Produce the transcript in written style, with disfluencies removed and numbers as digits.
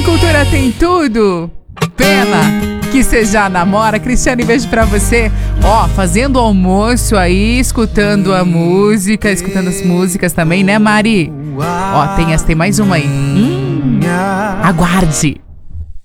Tem cultura, tem tudo. Pena que você já namora. Cristiane, beijo pra você. Ó, fazendo almoço aí, escutando a música, escutando as músicas também, né, Mari? Ó, tem mais uma aí. Aguarde.